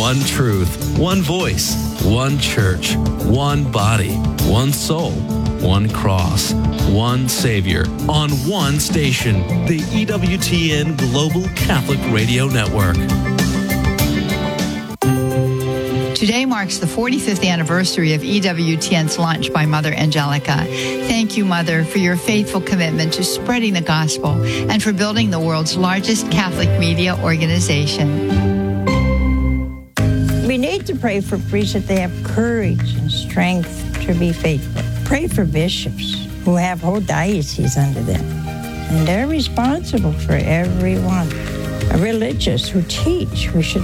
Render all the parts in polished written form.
One truth, one voice, one church, one body, one soul, one cross, one Savior, on one station, the EWTN Global Catholic Radio Network. Today marks the 45th anniversary of EWTN's launch by Mother Angelica. Thank you, Mother, for your faithful commitment to spreading the gospel and for building the world's largest Catholic media organization. We need to pray for priests that they have courage and strength to be faithful. Pray for bishops who have whole dioceses under them, and they're responsible for everyone. Religious who teach we should.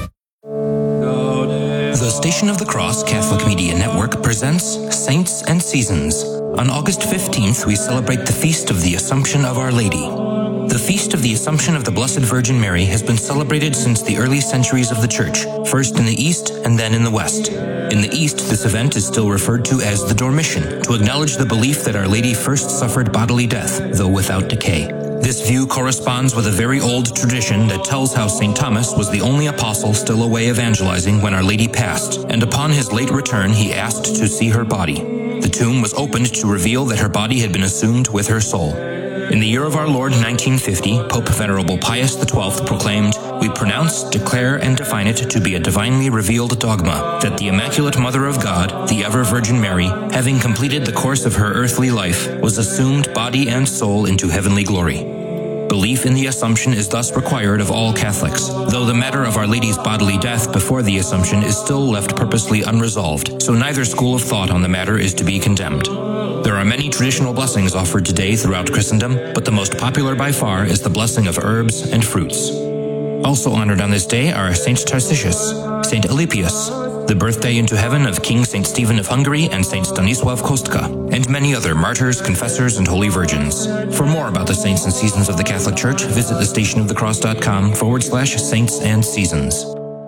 The Station of the Cross Catholic Media Network presents Saints and Seasons. On August 15th, we celebrate the Feast of the Assumption of Our Lady. The Feast of the Assumption of the Blessed Virgin Mary has been celebrated since the early centuries of the Church, first in the East and then in the West. In the East, this event is still referred to as the Dormition, to acknowledge the belief that Our Lady first suffered bodily death, though without decay. This view corresponds with a very old tradition that tells how St. Thomas was the only apostle still away evangelizing when Our Lady passed, and upon his late return he asked to see her body. The tomb was opened to reveal that her body had been assumed with her soul. In the year of our Lord 1950, Pope Venerable Pius XII proclaimed, "We pronounce, declare, and define it to be a divinely revealed dogma, that the Immaculate Mother of God, the ever Virgin Mary, having completed the course of her earthly life, was assumed body and soul into heavenly glory." Belief in the Assumption is thus required of all Catholics, though the matter of Our Lady's bodily death before the Assumption is still left purposely unresolved, so neither school of thought on the matter is to be condemned. There are many traditional blessings offered today throughout Christendom, but the most popular by far is the blessing of herbs and fruits. Also honored on this day are Saint Tarcisius, Saint Alypius, the birthday into heaven of King Saint Stephen of Hungary and Saint Stanisław Kostka, and many other martyrs, confessors, and holy virgins. For more about the saints and seasons of the Catholic Church, visit thestationofthecross.com/saints and seasons.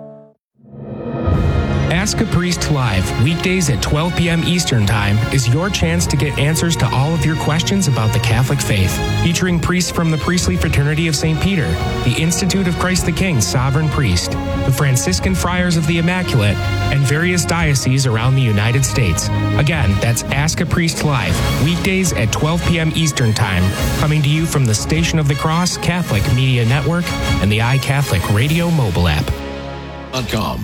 Ask a Priest Live, weekdays at 12 p.m. Eastern Time, is your chance to get answers to all of your questions about the Catholic faith. Featuring priests from the Priestly Fraternity of St. Peter, the Institute of Christ the King Sovereign Priest, the Franciscan Friars of the Immaculate, and various dioceses around the United States. Again, that's Ask a Priest Live, weekdays at 12 p.m. Eastern Time, coming to you from the Station of the Cross Catholic Media Network and the iCatholic Radio mobile app. .com.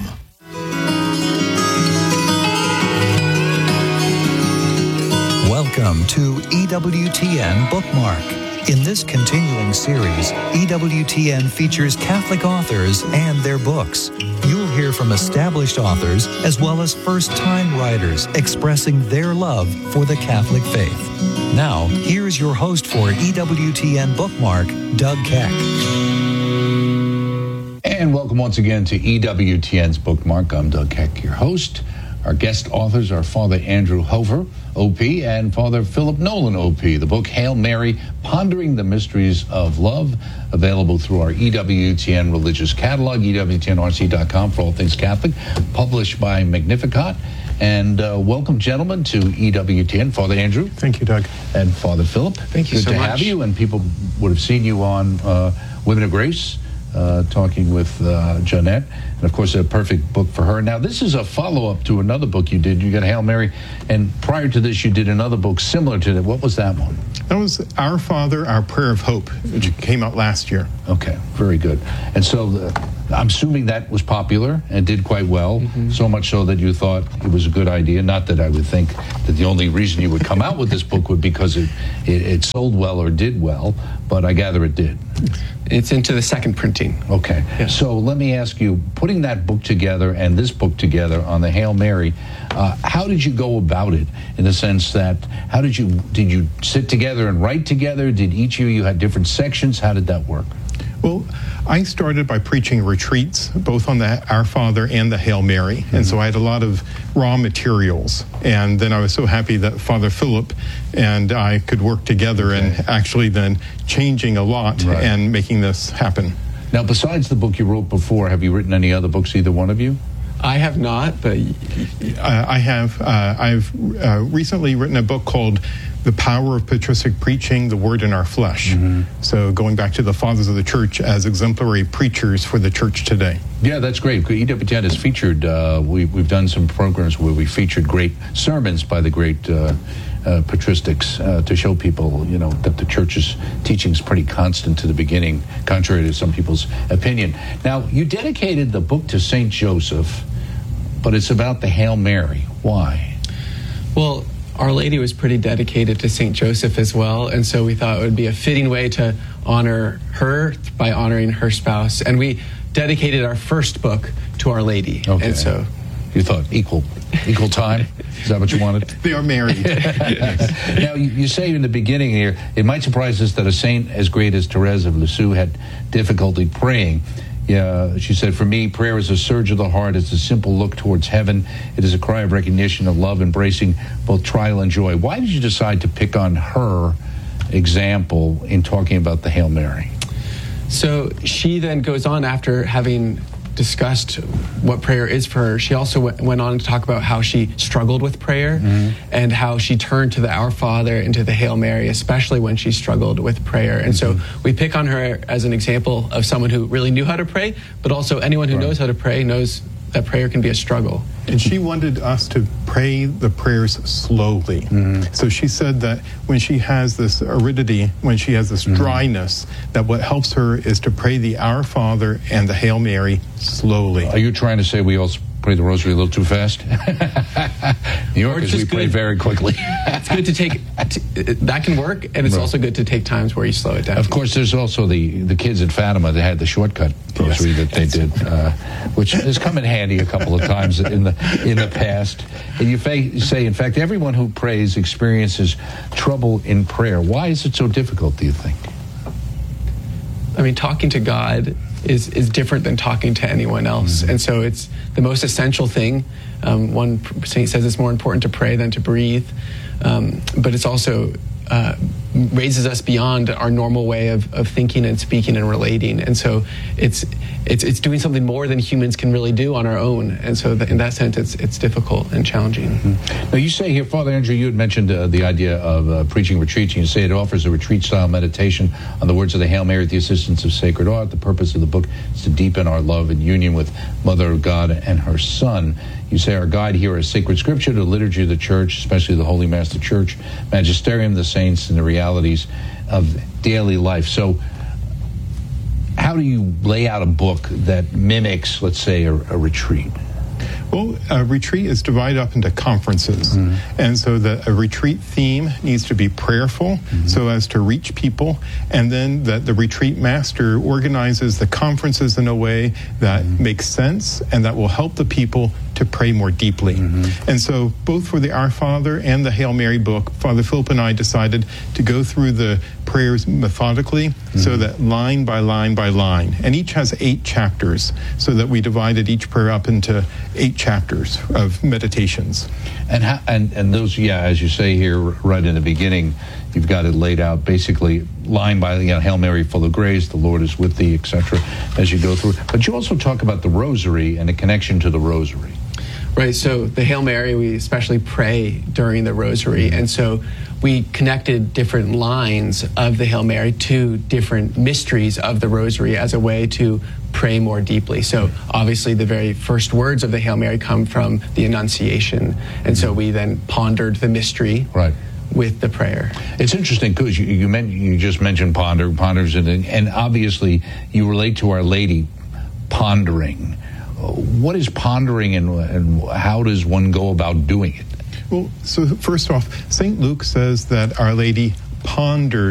Welcome to EWTN Bookmark. In this continuing series, EWTN features Catholic authors and their books. You'll hear from established authors as well as first-time writers expressing their love for the Catholic faith. Now, here's your host for EWTN Bookmark, Doug Keck. And welcome once again to EWTN's Bookmark. I'm Doug Keck, your host. Our guest authors are Father Andrew Hover, OP, and Father Philip Nolan, OP. The book, Hail Mary, Pondering the Mysteries of Love, available through our EWTN religious catalog, EWTNRC.com for all things Catholic, published by Magnificat. And welcome, gentlemen, to EWTN. Father Andrew. Thank you, Doug. And Father Philip. Thank you so much. Good to have you, and people would have seen you on Women of Grace, talking with Jeanette, and of course a perfect book for her. Now this is a follow-up to another book you did. You got Hail Mary, and prior to this you did another book similar to that. What was that one? That was Our Father, Our Prayer of Hope, which came out last year. Okay, very good. And so I'm assuming that was popular and did quite well, so much so that you thought it was a good idea. Not that I would think that the only reason you would come out with this book would be because it sold well or did well, but I gather it did. It's into the second printing. Okay. Yes. So let me ask you, putting that book together and this book together on the Hail Mary, how did you go about it, in the sense that did you sit together and write together? Did each of you had different sections? How did that work? Well, I started by preaching retreats, both on the Our Father and the Hail Mary. And so I had a lot of raw materials. And then I was so happy that Father Philip and I could work together and actually then changing a lot and making this happen. Now, besides the book you wrote before, have you written any other books, either one of you? I have not, but I have. I've recently written a book called The Power of Patristic Preaching, The Word in Our Flesh. So going back to the fathers of the church as exemplary preachers for the church today. Yeah, that's great. EWTN has featured, we've done some programs where we featured great sermons by the great patristics to show people, that the church's teaching is pretty constant to the beginning, contrary to some people's opinion. Now, you dedicated the book to St. Joseph, but it's about the Hail Mary. Why? Well, Our Lady was pretty dedicated to St. Joseph as well, and so we thought it would be a fitting way to honor her by honoring her spouse. And we dedicated our first book to Our Lady. Okay. And so you thought equal time? Is that what you wanted? They are married. Now, you say in the beginning here, it might surprise us that a saint as great as Therese of Lisieux had difficulty praying. Yeah, she said, for me, prayer is a surge of the heart. It's a simple look towards heaven. It is a cry of recognition of love, embracing both trial and joy. Why did you decide to pick on her example in talking about the Hail Mary? So she then goes on, after having discussed what prayer is for her, she also went on to talk about how she struggled with prayer and how she turned to the Our Father and to the Hail Mary, especially when she struggled with prayer. And so we pick on her as an example of someone who really knew how to pray, but also anyone who knows how to pray knows that prayer can be a struggle. And she wanted us to pray the prayers slowly. So she said that when she has this aridity, when she has this dryness, that what helps her is to pray the Our Father and the Hail Mary slowly. Are you trying to say we also pray the rosary a little too fast? New Yorkers, we pray very quickly. It's good to take, that can work, and it's also good to take times where you slow it down. Of course, there's also the kids at Fatima that had the shortcut rosary that they did, which has come in handy a couple of times in the past. And you say, in fact, everyone who prays experiences trouble in prayer. Why is it so difficult, do you think? I mean, talking to God is different than talking to anyone else. And so it's the most essential thing. One saint says it's more important to pray than to breathe. But it's also raises us beyond our normal way of thinking and speaking and relating. And so it's doing something more than humans can really do on our own. And so in that sense, it's difficult and challenging. Now, you say here, Father Andrew, you had mentioned the idea of preaching retreats. You say it offers a retreat-style meditation on the words of the Hail Mary at the assistance of sacred art. The purpose of the book is to deepen our love and union with Mother of God and her Son. You say our guide here is sacred scripture, the liturgy of the church, especially the Holy Mass, the church, magisterium, the saints, and the realities of daily life. So how do you lay out a book that mimics, let's say, a retreat? Well, a retreat is divided up into conferences. And so a retreat theme needs to be prayerful so as to reach people. And then that the retreat master organizes the conferences in a way that makes sense and that will help the people to pray more deeply. And so both for the Our Father and the Hail Mary book, Father Philip and I decided to go through the prayers methodically so that line by line by line. And each has 8 chapters so that we divided each prayer up into 8 chapters of meditations. And those, as you say here right in the beginning, you've got it laid out basically line by line, Hail Mary, full of grace, the Lord is with thee, etc., as you go through. But you also talk about the rosary and the connection to the rosary. Right, so the Hail Mary, we especially pray during the rosary, and so we connected different lines of the Hail Mary to different mysteries of the rosary as a way to pray more deeply. So obviously the very first words of the Hail Mary come from the Annunciation, and so we then pondered the mystery with the prayer. It's interesting because you just mentioned ponders, and obviously you relate to Our Lady pondering. What is pondering and how does one go about doing it? Well, so first off, St. Luke says that Our Lady pondered